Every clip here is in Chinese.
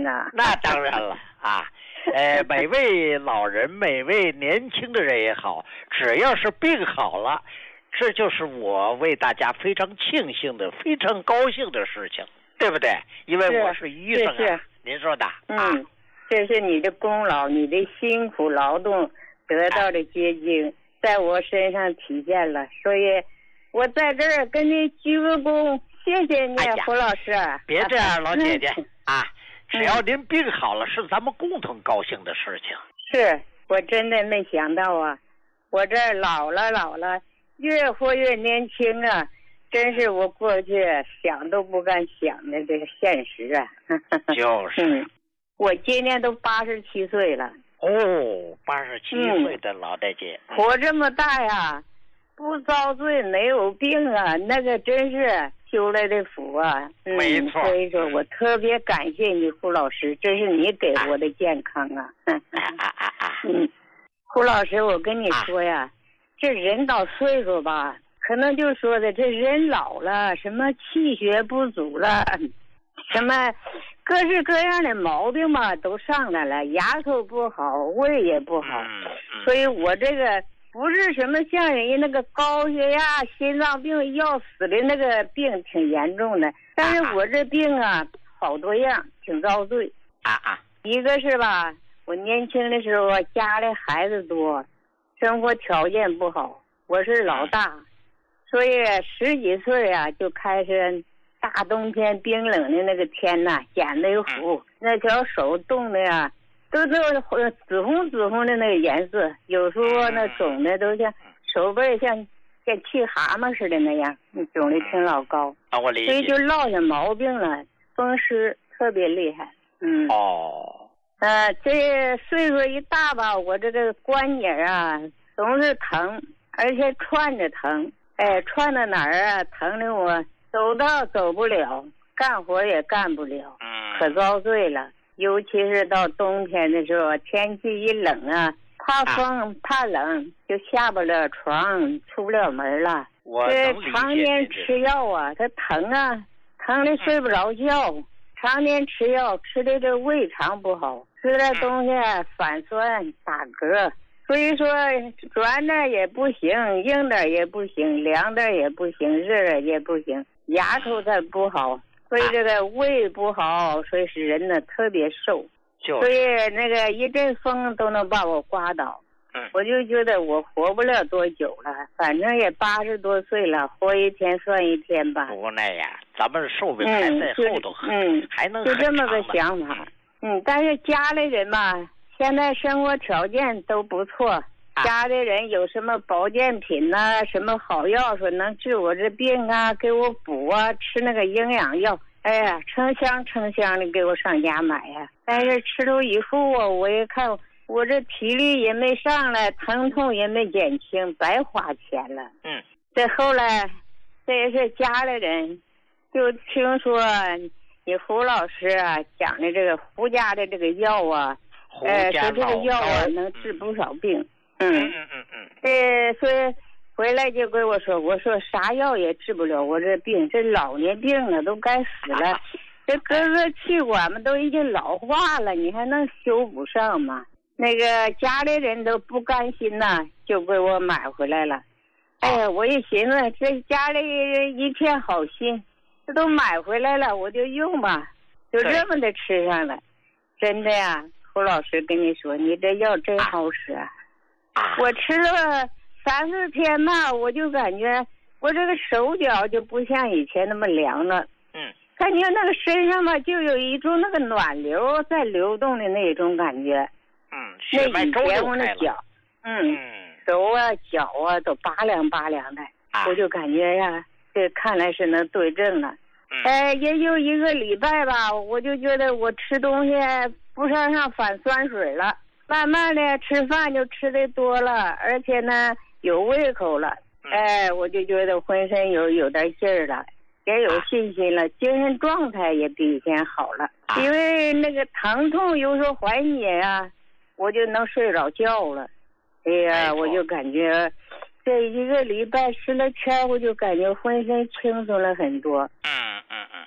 呐。 那当然了啊，每位老人，每位年轻的人也好，只要是病好了，这就是我为大家非常庆幸的、非常高兴的事情，对不对？因为我是医生啊，您说的。 这是你的功劳，你的辛苦劳动得到的结晶，在我身上体现了，所以我在这儿跟你鞠个躬，谢谢你，胡老师。 别这样，老姐姐啊，只要您病好了，是咱们共同高兴的事情。 是我真的没想到啊，我这老了，越活越年轻啊，真是我过去想都不敢想的这个现实啊。 就是。 我今年都87岁了。 哦，87岁的老大姐， 活这么大呀，不遭罪没有病啊，那个真是修来的福啊。 没错。 所以说我特别感谢你，胡老师，这是你给我的健康啊。胡老师，我跟你说呀，这人到岁数吧，可能就说的这人老了，什么气血不足了，什么各式各样的毛病嘛都上来了，牙口不好，胃也不好，所以我这个不是什么像人家那个高血压、心脏病要死的那个病挺严重的，但是我这病啊好多样，挺遭罪。一个是吧，我年轻的时候家里孩子多，生活条件不好，我是老大，所以10几岁啊就开始。大冬天冰冷的那个天呐，眼泪糊，那条手冻的呀，都紫红的那个颜色，有时候那肿的都像手背像气蛤蟆似的那样，肿的挺老高。 我理解。 所以就落下毛病了，风湿特别厉害。这岁数一大吧，我这个关节啊总是疼，而且串着疼，串到哪儿啊，疼的我。走不了，干活也干不了，可遭罪了。尤其是到冬天的时候，天气一冷啊，怕风怕冷，就下不了床，出不了门了。这常年吃药啊，它疼啊，疼的睡不着觉。常年吃药，吃的这胃肠不好，吃的东西反酸打嗝。所以说软的也不行，硬的也不行，凉的也不行，热的也不行，牙口它不好，所以这个胃不好，所以使人呢特别瘦，所以那个一阵风都能把我刮倒。我就觉得我活不了多久了，反正也80多岁了，活一天算一天吧。 无奈呀，咱们寿命还在后头，还能就这么个想法。但是家里人嘛，现在生活条件都不错，家里人有什么保健品呐，什么好药说能治我这病啊，给我补啊，吃那个营养药，哎呀，成箱的给我上家买呀。但是吃了以后啊，我一看我这体力也没上来，疼痛也没减轻，白花钱了。这后来这也是家里人就听说你胡老师啊讲的这个胡家的这个药啊，说这个药啊能治不少病。所以回来就跟我说啥药也治不了我这病，这老年病了都该死了，这各个气管嘛都已经老化了，你还能修补上吗？那个家里人都不甘心呐，就给我买回来了。哎呀，我一寻思这家里人一片好心，这都买回来了，我就用吧，就这么的吃上了。真的呀，胡老师跟你说，你这药真好使啊！我吃了3、4天吧，我就感觉我这个手脚就不像以前那么凉了。感觉那个身上嘛，就有一种那个暖流在流动的那种感觉。 血脉周流开了。 那脚，手啊脚啊都拔凉的，我就感觉呀，这看来是能对症了。也就1个礼拜吧，我就觉得我吃东西不上反酸水了，慢慢的吃饭就吃的多了，而且呢有胃口了。我就觉得浑身有点劲儿了，也有信心了，精神状态也比以前好了。因为那个疼痛有时候缓解啊，我就能睡着觉了。哎呀，我就感觉这1个礼拜吃了天，我就感觉浑身轻松了很多。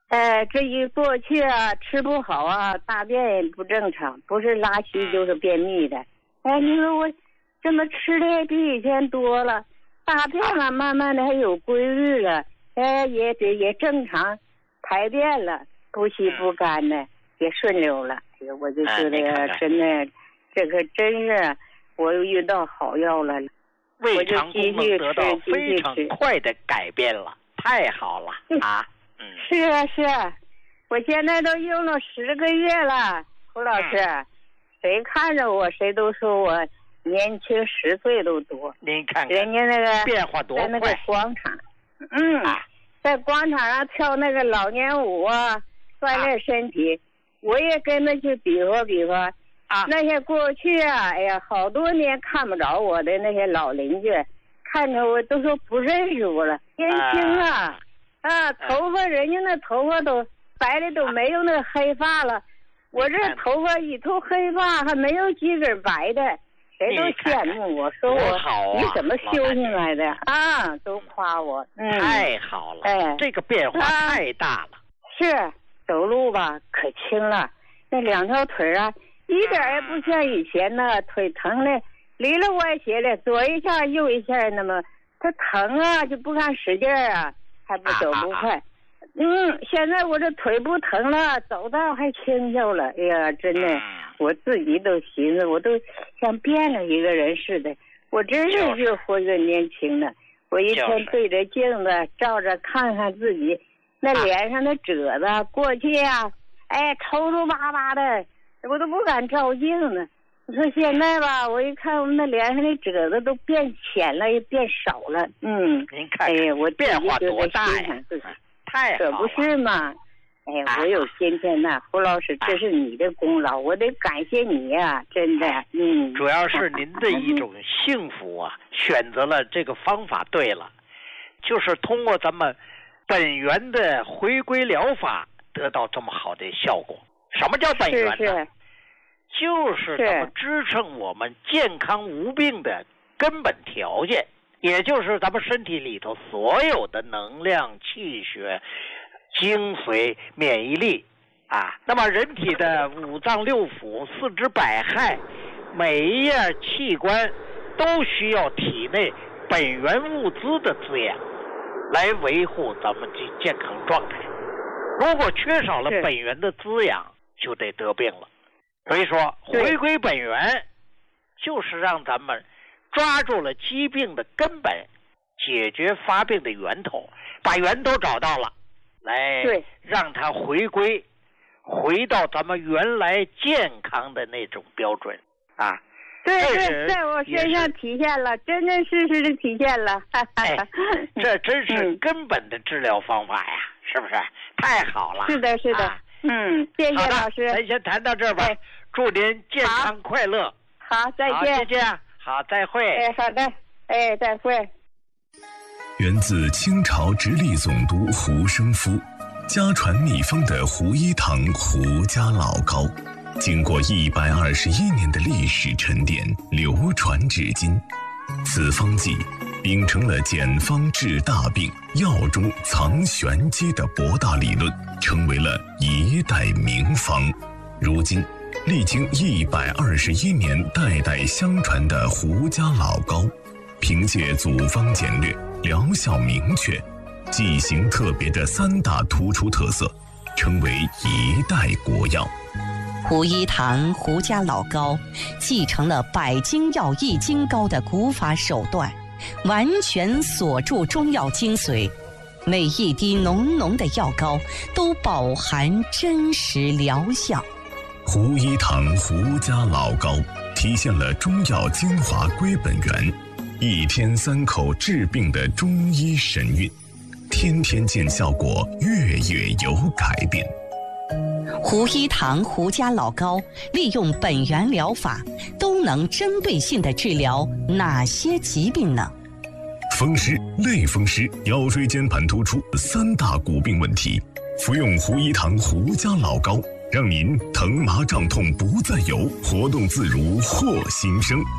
这一过去啊，吃不好啊，大便也不正常，不是拉稀就是便秘的。你说我这么吃的也比以前多了，大便啊慢慢的还有规律了，也正常排便了，不稀不干的，也顺溜了。我就觉得真的，这个真是我又遇到好药了， 胃肠功能得到非常快的改变了，太好了啊！ 是啊是啊，我现在都用了10个月了，胡老师，谁看着我谁都说我年轻10岁都多。 您看看人家那个变化多快， 在那个广场，在广场上跳那个老年舞啊，锻炼身体，我也跟着去比划比划。那些过去啊，哎呀，好多年看不着我的那些老邻居，看着我都说不认识我了，年轻啊。头发人家那头发都白的都没有那黑发了，我这头发一头黑发还没有几根白的，谁都羡慕我，说我你怎么修行来的啊？都夸我， 太好了，这个变化太大了。 是走路吧可轻了，那2条腿啊一点也不像以前那腿疼的里了歪斜的，左一下右一下，那么它疼啊就不敢使劲啊。还不走不快，现在我这腿不疼了，走道还轻巧了。哎呀，真的，我自己都寻思，我都像变了一个人似的。我真是越活越年轻了。我一天对着镜子照着看看自己，那脸上的褶子，过去啊，抽抽巴巴的，我都不敢照镜子。你说现在吧，我一看我们那脸上的褶子都变浅了，也变少了。 您看， 我变化多大呀！太好了， 可不是嘛？我有今天呐，胡老师，这是你的功劳，我得感谢你呀，真的。 主要是您的一种幸福啊，选择了这个方法对了，就是通过咱们本源的回归疗法得到这么好的效果。什么叫本源呢？ 是就是咱们支撑我们健康无病的根本条件，也就是咱们身体里头所有的能量、气血、精髓、免疫力啊。那么人体的5脏6腑、4肢百骸，每一样器官都需要体内本源物资的滋养，来维护咱们的健康状态。如果缺少了本源的滋养，就得得病了。所以说回归本源就是让咱们抓住了疾病的根本，解决发病的源头，把源头找到了，来让它回到咱们原来健康的那种标准啊。 对，在我身上体现了，真真实实的体现了。 这真是根本的治疗方法呀，是不是？太好了。 是的，谢谢老师。 咱先谈到这儿吧。祝您健康快乐。 好，再见。 谢谢。好，再会。 好的。再会。 源自清朝直隶总督胡生夫，家传秘方的胡一堂胡家老膏，经过121年的历史沉淀，流传至今。此方剂秉承了简方治大病、药中藏玄机的博大理论，成为了一代名方。如今历经121年代代相传的胡家老膏，凭借组方简略、疗效明确、剂型特别的3大突出特色，成为一代国药。 胡一堂胡家老膏继承了百金药益精膏的古法手段，完全锁住中药精髓，每一滴浓浓的药膏都饱含真实疗效。 胡一堂胡家老膏体现了中药精华归本源，1天3口治病的中医神韵，天天见效果，月月有改变。 胡一堂胡家老膏利用本源疗法，都能针对性地治疗哪些疾病呢？ 风湿、类风湿、腰椎间盘突出3大骨病问题，服用胡一堂胡家老膏，让您疼麻胀痛不再有，活动自如获新生。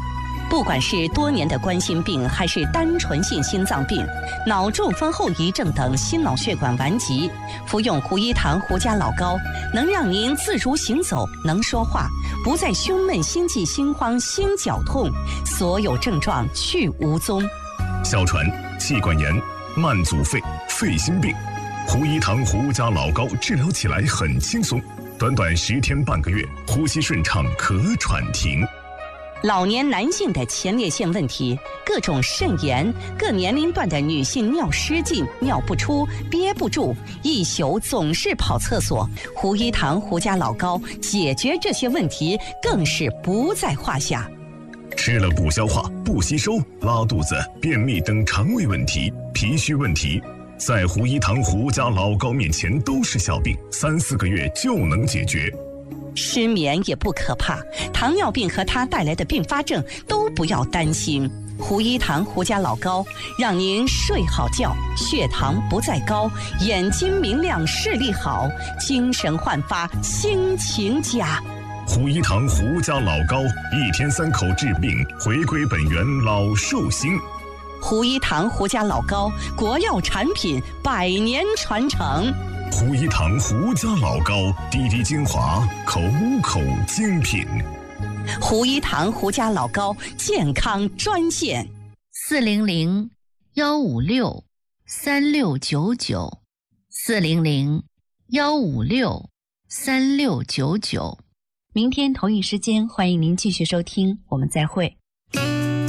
不管是多年的冠心病，还是单纯性心脏病、脑中风后遗症等心脑血管顽疾，服用胡一堂胡家老膏，能让您自如行走，能说话，不再胸闷、心悸、心慌、心绞痛，所有症状去无踪。 哮喘、气管炎、慢阻肺、肺心病，胡一堂胡家老膏治疗起来很轻松，短短10天半个月，呼吸顺畅，咳喘停。 老年男性的前列腺问题，各种肾炎，各年龄段的女性尿失禁、尿不出、憋不住，一宿总是跑厕所，胡一堂胡家老膏解决这些问题更是不在话下。 吃了不消化、不吸收、拉肚子、便秘等肠胃问题、脾虚问题，在胡一堂胡家老膏面前都是小病，3、4个月就能解决。 失眠也不可怕，糖尿病和它带来的并发症都不要担心。胡一堂胡家老膏让您睡好觉，血糖不再高，眼睛明亮，视力好，精神焕发，心情佳。 胡一堂胡家老膏，1天3口治病，回归本源，老寿星。 胡一堂胡家老膏，国药产品，100年传承。 胡一堂胡家老膏，滴滴精华，口口精品。 胡一堂胡家老膏健康专线 400-156-3699，400-156-3699。明天同一时间，欢迎您继续收听，我们再会。